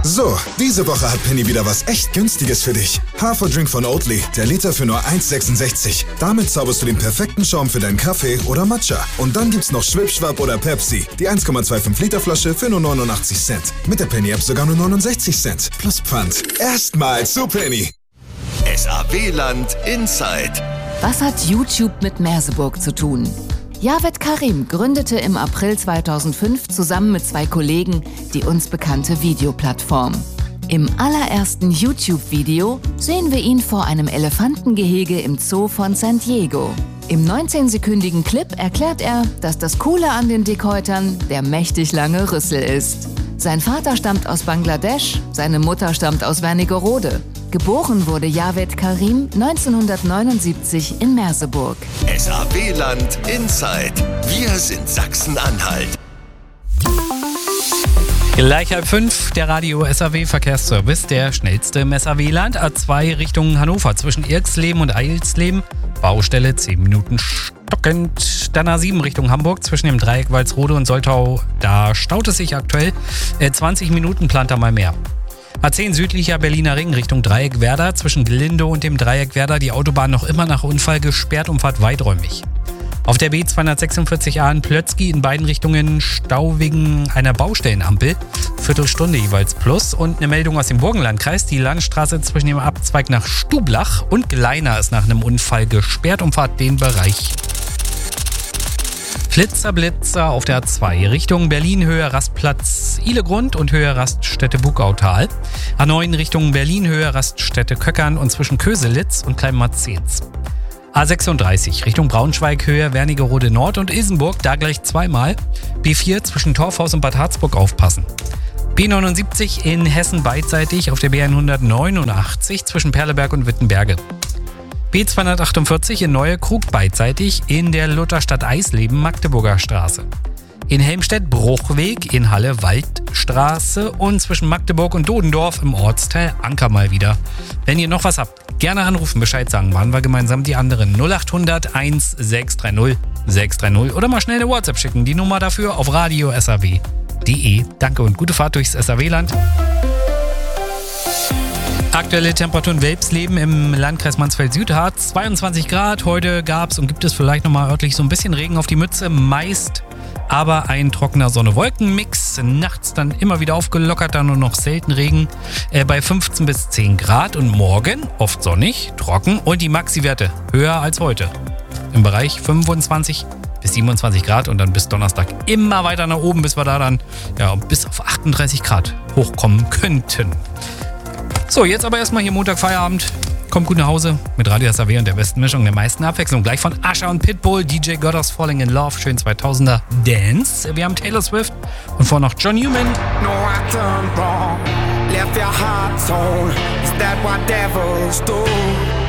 So, diese Woche hat Penny wieder was echt Günstiges für dich. Haferdrink von Oatly, der Liter für nur 1,66. Damit zauberst du den perfekten Schaum für deinen Kaffee oder Matcha. Und dann gibt's noch Schwipschwapp oder Pepsi, die 1,25 Liter Flasche für nur 89 Cent. Mit der Penny-App sogar nur 69 Cent. Plus Pfand. Erstmal zu Penny. SAW-Land Inside. Was hat YouTube mit Merseburg zu tun? Javed Karim gründete im April 2005 zusammen mit 2 Kollegen die uns bekannte Videoplattform. Im allerersten YouTube-Video sehen wir ihn vor einem Elefantengehege im Zoo von San Diego. Im 19-sekündigen Clip erklärt er, dass das Coole an den Dickhäutern der mächtig lange Rüssel ist. Sein Vater stammt aus Bangladesch, seine Mutter stammt aus Wernigerode. Geboren wurde Javed Karim 1979 in Merseburg. SAW-Land Inside. Wir sind Sachsen-Anhalt. Gleich 4:30, der Radio SAW Verkehrsservice, der schnellste im SAW-Land. A2 Richtung Hannover zwischen Irxleben und Eilsleben. Baustelle 10 Minuten stockend. Dann A7 Richtung Hamburg zwischen dem Dreieck Walsrode und Soltau. Da staut es sich aktuell. 20 Minuten plant da mal mehr. A10 südlicher Berliner Ring Richtung Dreieck Werder. Zwischen Glinde und dem Dreieck Werder die Autobahn noch immer nach Unfall gesperrt, Umfahrt weiträumig. Auf der B246a in Plötzky in beiden Richtungen Stau wegen einer Baustellenampel. Viertelstunde jeweils plus. Und eine Meldung aus dem Burgenlandkreis. Die Landstraße zwischen dem Abzweig nach Stublach und Gleiner ist nach einem Unfall gesperrt, umfahrt den Bereich. Blitzer auf der A2 Richtung Berlin, Höhe Rastplatz Ihlegrund und Höhe Raststätte Bugautal. A9 Richtung Berlin, Höhe Raststätte Köckern und zwischen Köselitz und Kleinmarzens. A36 Richtung Braunschweig, Höhe Wernigerode Nord und Ilsenburg, da gleich zweimal. B4 zwischen Torfhaus und Bad Harzburg aufpassen. B79 in Hessen beidseitig auf der B189 zwischen Perleberg und Wittenberge. B248 in Neue Krug beidseitig in der Lutherstadt Eisleben, Magdeburger Straße. In Helmstedt Bruchweg, in Halle Waldstraße und zwischen Magdeburg und Dodendorf im Ortsteil Anker mal wieder. Wenn ihr noch was habt, gerne anrufen, Bescheid sagen, machen wir gemeinsam die anderen. 0800 1630 630 oder mal schnell eine WhatsApp schicken. Die Nummer dafür auf radio.saw.de. Danke und gute Fahrt durchs SAW-Land. Aktuelle Temperaturen Welpsleben im Landkreis Mansfeld-Südharz, 22 Grad. Heute gab es und gibt es vielleicht nochmal örtlich so ein bisschen Regen auf die Mütze, meist aber ein trockener Sonne-Wolken-Mix. Nachts dann immer wieder aufgelockert, dann nur noch selten Regen bei 15 bis 10 Grad. Und morgen oft sonnig, trocken und die Maxi-Werte höher als heute. Im Bereich 25 bis 27 Grad und dann bis Donnerstag immer weiter nach oben, bis wir da dann bis auf 38 Grad hochkommen könnten. So, jetzt aber erstmal hier Montag Feierabend. Kommt gut nach Hause mit Radio SAW und der besten Mischung, der meisten Abwechslung. Gleich von Usher und Pitbull, DJ Goddard's Falling in Love, schön 2000er Dance. Wir haben Taylor Swift und vorher noch John Newman. No, I turned wrong, left your heart torn. Is that what devils do?